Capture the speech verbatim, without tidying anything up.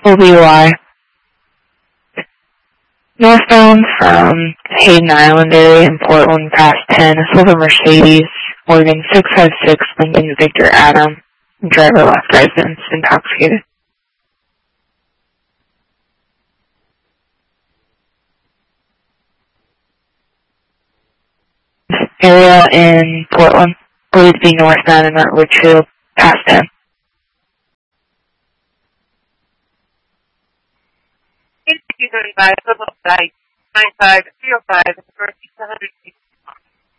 O B Y. Northbound from Hayden Island area in Portland past ten, a silver Mercedes, Oregon six five six, Lincoln Victor Adam, driver left residence, intoxicated. Area in Portland, believed to be northbound in Ridgefield, past ten. two thirty-five, Football Site, nine five zero five, first six hundred